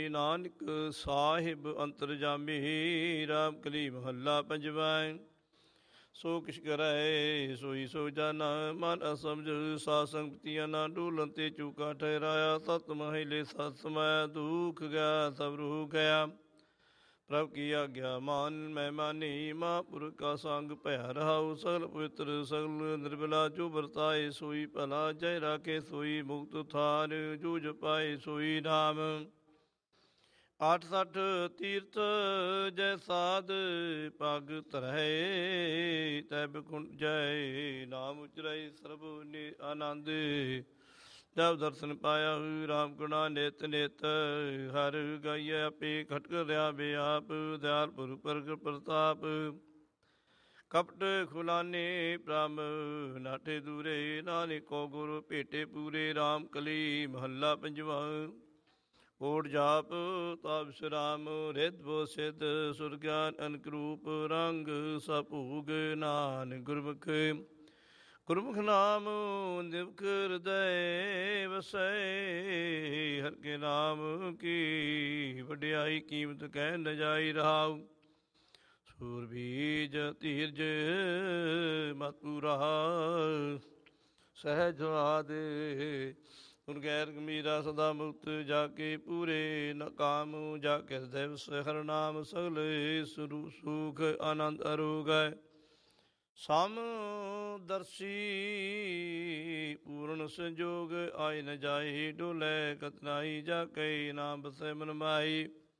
ਨਾਨਕ ਸਾਹਿਬ ਅੰਤਰਜਾਮੀ ਰਾਮ ਕਲੀ ਮਹੱਲਾ ਪੰਜਵਾਂ। ਸੋ ਕਿਛ ਕਰੈ ਸੋਈ ਸੋ ਜਾਨਾ ਮਨ ਅਸਮਝ ਸਾਧ ਸੰਗਤੀਆਂ ਨਾ ਡੂਲਨ ਤੇ ਚੂਕਾ ਠਹਿਰਾਇਆ। ਸਤ ਮਹਿਲੇ ਸਤ ਸਮਾਇਆ ਦੁਖ ਗਿਆ ਸਭ ਰੂਹ ਗਿਆ। ਪ੍ਰਭ ਕੀ ਆਗਿਆ ਮਾਨ ਮੈਂ ਮਾਨੀ ਮਹਾਂਪੁਰਖ ਕਾ ਸੰਗ ਭਇਆ ਰਹਾਉ। ਸਗਲ ਪਵਿੱਤਰ ਸਗਲ ਨਿਰਮਲਾ ਜੋ ਵਰਤਾਏ ਸੋਈ ਭਲਾ। ਜੈ ਰਾਖੇ ਸੋਈ ਮੁਕਤ ਥਾਨ ਜੂਝ ਪਾਏ ਸੋਈ ਨਾਮ। 68 ਤੀਰਥ ਜੈ ਸਾਧ ਪਗ ਧਰੈ ਤੈ ਬਿਕੁੰਠ ਜੈ। ਨਾਮ ਉਚਰੈ ਸਰਬ ਆਨੰਦ ਜਬ ਦਰਸ਼ਨ ਪਾਇਆ ਰਾਮ ਗੁਣਾ ਨਿਤ ਨਿਤ। ਹਰ ਗਾਈਐ ਆਪੇ ਖਟਕ ਰਿਆ ਬਿਆਪ ਦਿਆਲਪੁਰ ਪ੍ਰਗਟ ਪ੍ਰਤਾਪ। ਕਪਟ ਖੁਲਾਨੇ ਭ੍ਰਮ ਨਾਠੇ ਦੂਰੇ ਨਾਨਕ ਕੋ ਗੁਰ ਭੇਟੇ ਪੂਰੇ। ਰਾਮ ਕਲੀ ਮਹੱਲਾ ਪੰਜਵਾਂ। ਓਟ ਜਾਪ ਤਾਪ ਵਿਸਰਾਮ ਰਿੱਧ ਬੋ ਸਿੱਧ ਸੁਰ ਗਿਆਨ ਅਨਕ ਰੂਪ ਰੰਗ ਸਭ ਭੂਗ ਨਾਨਕ ਗੁਰਮੁਖ। ਗੁਰਮੁਖ ਨਾਮ ਨਿਵਕ ਹਿਰਦੈ ਵਸੈ। ਹਰਿ ਕੇ ਨਾਮ ਕੀ ਵਡਿਆਈ ਕੀਮਤ ਕਹਿ ਨ ਜਾਈ ਰਹਾਉ। ਸੂਰ ਬੀਜ ਧੀਰਜ ਮਤ ਪੂਰਾ ਸਹਿਜ ਆਦਿ। ਗੁਰ ਗੈਰ ਗੰਭੀਰਾ ਸਦਾ ਮੁਕਤ ਜਾ ਕੇ ਪੂਰੇ ਨ ਕਾਮ। ਜਾ ਕੇ ਹਿਰਦੈ ਵਸੈ ਹਰਿ ਨਾਮ ਸਗਲ ਸੁਖ ਆਨੰਦ ਅਰੋਗੈ। ਸਮਦਰਸ਼ੀ ਪੂਰਨ ਸੰਜੋਗ ਆਇ ਨ ਜਾਈ। ਡੋਲੇ ਕਤਨਾਈ ਜਾ ਕੇ ਨਾਮ ਬਸੈ ਮਨ ਮਾਈ।